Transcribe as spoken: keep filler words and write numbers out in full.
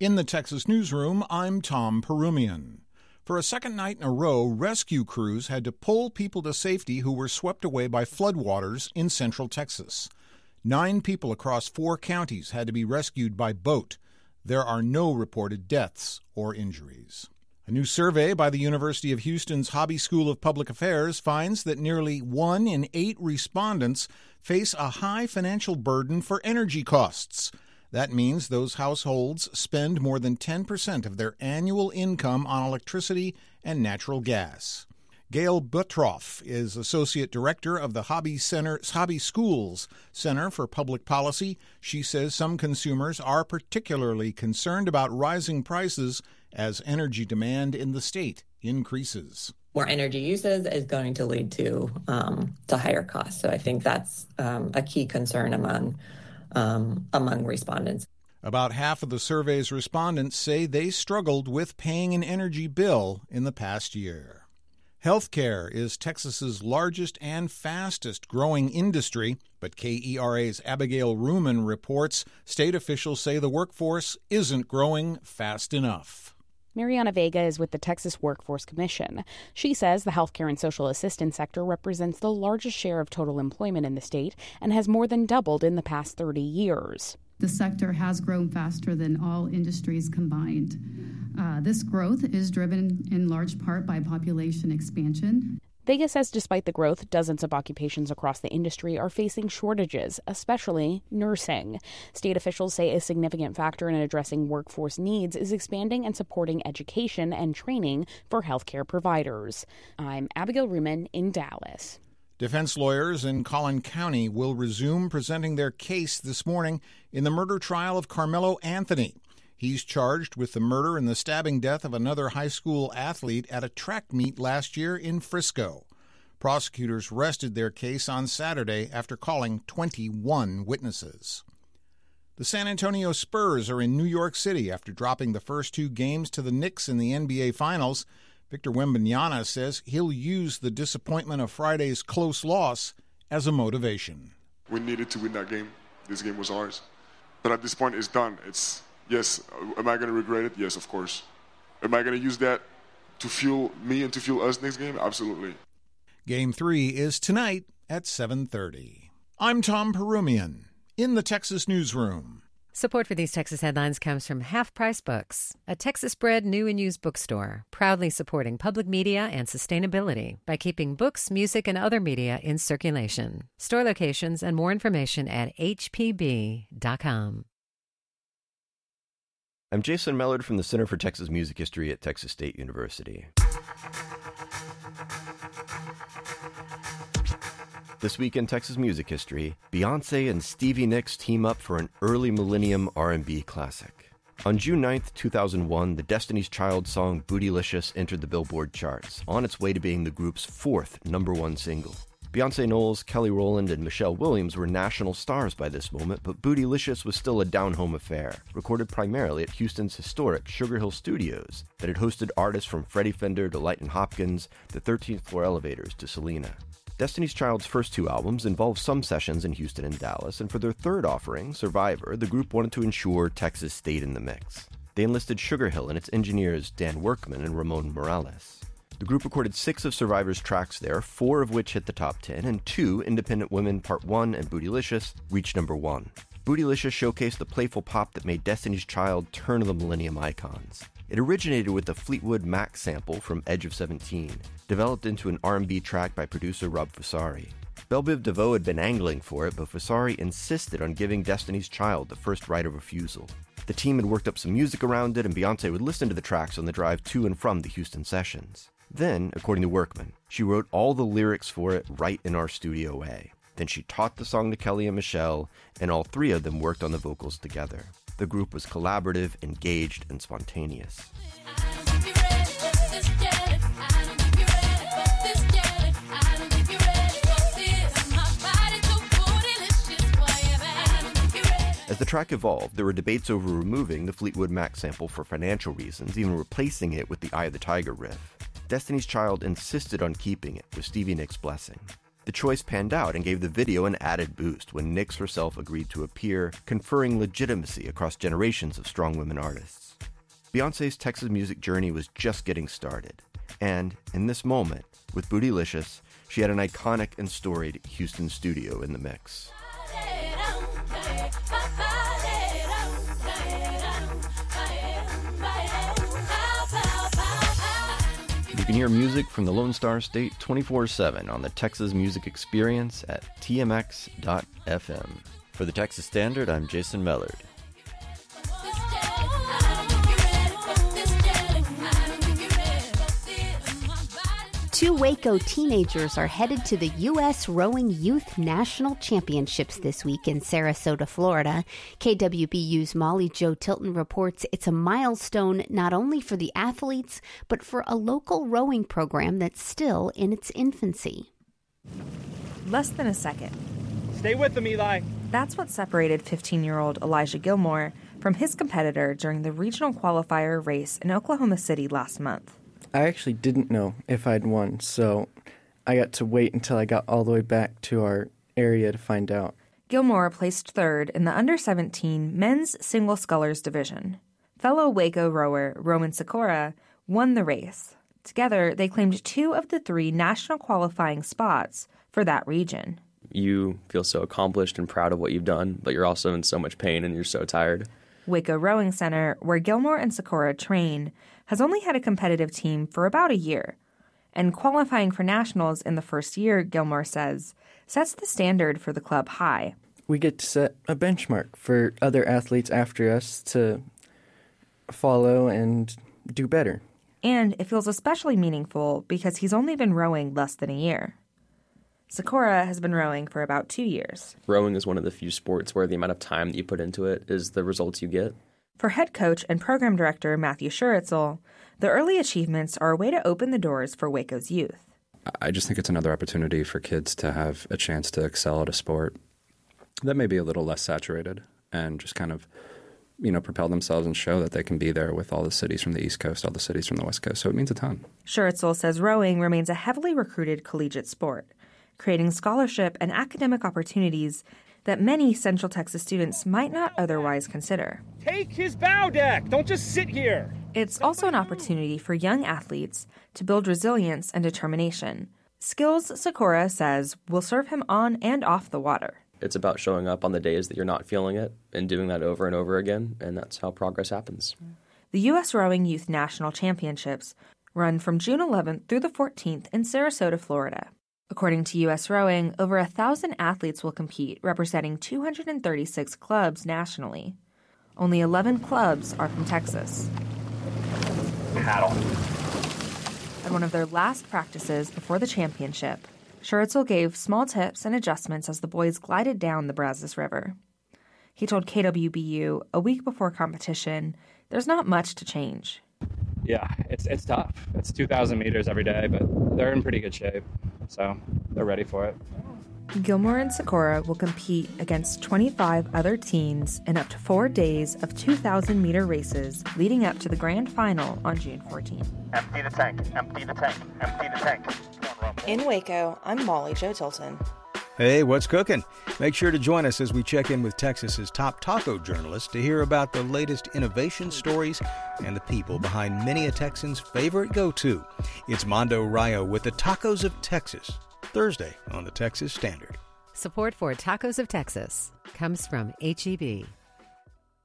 In the Texas Newsroom, I'm Tom Perumian. For a second night in a row, rescue crews had to pull people to safety who were swept away by floodwaters in central Texas. Nine people across four counties had to be rescued by boat. There are no reported deaths or injuries. A new survey by the University of Houston's Hobby School of Public Affairs finds that nearly one in eight respondents face a high financial burden for energy costs. That means those households spend more than ten percent of their annual income on electricity and natural gas. Gail Buttroff is Associate Director of the Hobby Center, Hobby Schools Center for Public Policy. She says some consumers are particularly concerned about rising prices as energy demand in the state increases. More energy uses is going to lead to um, to higher costs. So I think that's um, a key concern among Um, among respondents. About half of the survey's respondents say they struggled with paying an energy bill in the past year. Healthcare is Texas's largest and fastest growing industry, but K E R A's Abigail Ruman reports state officials say the workforce isn't growing fast enough. Mariana Vega is with the Texas Workforce Commission. She says the healthcare and social assistance sector represents the largest share of total employment in the state and has more than doubled in the past thirty years. The sector has grown faster than all industries combined. Uh, this growth is driven in large part by population expansion. Vega says despite the growth, dozens of occupations across the industry are facing shortages, especially nursing. State officials say a significant factor in addressing workforce needs is expanding and supporting education and training for healthcare providers. I'm Abigail Ruman in Dallas. Defense lawyers in Collin County will resume presenting their case this morning in the murder trial of Carmelo Anthony. He's charged with the murder and the stabbing death of another high school athlete at a track meet last year in Frisco. Prosecutors rested their case on Saturday after calling twenty-one witnesses. The San Antonio Spurs are in New York City after dropping the first two games to the Knicks in the N B A Finals. Victor Wembanyama says he'll use the disappointment of Friday's close loss as a motivation. We needed to win that game. This game was ours. But at this point, it's done. It's Yes, am I going to regret it? Yes, of course. Am I going to use that to fuel me and to fuel us next game? Absolutely. Game three is tonight at seven thirty. I'm Tom Perumian in the Texas Newsroom. Support for these Texas headlines comes from Half Price Books, a Texas-bred new and used bookstore, proudly supporting public media and sustainability by keeping books, music, and other media in circulation. Store locations and more information at h p b dot com. I'm Jason Mellard from the Center for Texas Music History at Texas State University. This week in Texas music history, Beyoncé and Stevie Nicks team up for an early millennium R and B classic. On June ninth, two thousand one, the Destiny's Child song Bootylicious entered the Billboard charts, on its way to being the group's fourth number one single. Beyonce Knowles, Kelly Rowland, and Michelle Williams were national stars by this moment, but Bootylicious was still a down-home affair, recorded primarily at Houston's historic Sugar Hill Studios that had hosted artists from Freddie Fender to Leighton Hopkins, the thirteenth Floor Elevators to Selena. Destiny's Child's first two albums involved some sessions in Houston and Dallas, and for their third offering, Survivor, the group wanted to ensure Texas stayed in the mix. They enlisted Sugar Hill and its engineers Dan Workman and Ramon Morales. The group recorded six of Survivor's tracks there, four of which hit the top ten, and two, Independent Women Part one and Bootylicious, reached number one. Bootylicious showcased the playful pop that made Destiny's Child turn-of-the-millennium icons. It originated with a Fleetwood Mac sample from Edge of seventeen, developed into an R and B track by producer Rob Fusari. Belle Biv DeVoe had been angling for it, but Fusari insisted on giving Destiny's Child the first right of refusal. The team had worked up some music around it, and Beyoncé would listen to the tracks on the drive to and from the Houston sessions. Then, according to Workman, she wrote all the lyrics for it right in our studio way. Then she taught the song to Kelly and Michelle, and all three of them worked on the vocals together. The group was collaborative, engaged, and spontaneous. As the track evolved, there were debates over removing the Fleetwood Mac sample for financial reasons, even replacing it with the Eye of the Tiger riff. Destiny's Child insisted on keeping it, with Stevie Nicks' blessing. The choice panned out and gave the video an added boost when Nix herself agreed to appear, conferring legitimacy across generations of strong women artists. Beyoncé's Texas music journey was just getting started, and in this moment, with Bootylicious, she had an iconic and storied Houston studio in the mix. You can hear music from the Lone Star State twenty-four seven on the Texas Music Experience at T M X dot F M. For the Texas Standard, I'm Jason Mellard. Two Waco teenagers are headed to the U S Rowing Youth National Championships this week in Sarasota, Florida. K W B U's Molly Jo Tilton reports it's a milestone not only for the athletes, but for a local rowing program that's still in its infancy. Less than a second. Stay with them, Eli. That's what separated fifteen-year-old Elijah Gilmore from his competitor during the regional qualifier race in Oklahoma City last month. I actually didn't know if I'd won, so I got to wait until I got all the way back to our area to find out. Gilmore placed third in the under seventeen men's single scullers division. Fellow Waco rower Roman Sikora won the race. Together, they claimed two of the three national qualifying spots for that region. You feel so accomplished and proud of what you've done, but you're also in so much pain and you're so tired. Waco Rowing Center, where Gilmore and Sikora train, has only had a competitive team for about a year. And qualifying for nationals in the first year, Gilmore says, sets the standard for the club high. We get to set a benchmark for other athletes after us to follow and do better. And it feels especially meaningful because he's only been rowing less than a year. Sikora has been rowing for about two years. Rowing is one of the few sports where the amount of time that you put into it is the results you get. For head coach and program director Matthew Schuritzel, the early achievements are a way to open the doors for Waco's youth. I just think it's another opportunity for kids to have a chance to excel at a sport that may be a little less saturated and just kind of, you know, propel themselves and show that they can be there with all the cities from the East Coast, all the cities from the West Coast. So it means a ton. Schuritzel says rowing remains a heavily recruited collegiate sport, creating scholarship and academic opportunities that many Central Texas students might not otherwise consider. Take his bow deck! Don't just sit here! It's also an opportunity for young athletes to build resilience and determination, skills Sikora says will serve him on and off the water. It's about showing up on the days that you're not feeling it and doing that over and over again, and that's how progress happens. The U S Rowing Youth National Championships run from June eleventh through the fourteenth in Sarasota, Florida. According to U S Rowing, over a thousand athletes will compete, representing two hundred thirty-six clubs nationally. Only eleven clubs are from Texas. Paddle. At one of their last practices before the championship, Schuritzel gave small tips and adjustments as the boys glided down the Brazos River. He told K W B U a week before competition, there's not much to change. Yeah, it's it's tough. It's two thousand meters every day, but they're in pretty good shape, so they're ready for it. Gilmore and Sikora will compete against twenty-five other teams in up to four days of two thousand meter races leading up to the grand final on June fourteenth. Empty the tank, empty the tank, empty the tank. In Waco, I'm Molly Jo Tilton. Hey, what's cooking? Make sure to join us as we check in with Texas's top taco journalists to hear about the latest innovation stories and the people behind many a Texan's favorite go-to. It's Mondo Rayo with the Tacos of Texas, Thursday on the Texas Standard. Support for Tacos of Texas comes from H E B.